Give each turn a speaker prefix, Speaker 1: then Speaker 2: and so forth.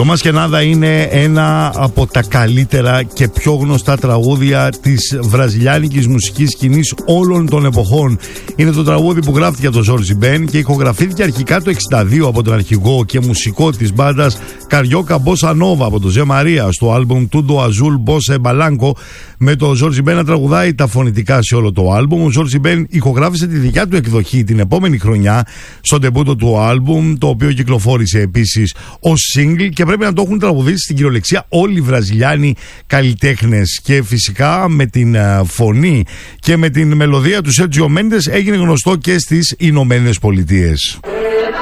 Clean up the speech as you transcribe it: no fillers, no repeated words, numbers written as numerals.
Speaker 1: Το Μασκενάδα είναι ένα από τα καλύτερα και πιο γνωστά τραγούδια της βραζιλιάνικης μουσικής σκηνής όλων των εποχών. Είναι το τραγούδι που γράφτηκε από τον Ζόρζι Μπεν και ηχογραφήθηκε αρχικά το 1962 από τον αρχηγό και μουσικό της μπάντας Καριόκα Μπόσα Νόβα από τον Ζε Μαρία στο άλμπουμ Tudo Azul Bossa Balanco, με τον Ζόρζι Μπεν να τραγουδάει τα φωνητικά σε όλο το άλμπουμ. Ο Ζόρζι Μπεν ηχογράφησε τη δικιά του εκδοχή την επόμενη χρονιά στο ντεμπούτο του άλμπουμ, το οποίο κυκλοφόρησε επίσης ως single, και πρέπει να το έχουν τραγουδήσει στην κυριολεξία όλοι οι Βραζιλιάνοι καλλιτέχνες. Και φυσικά με την φωνή και με την μελωδία του Σέρτζιο Μέντες έγινε γνωστό και στις Ηνωμένες Πολιτείες.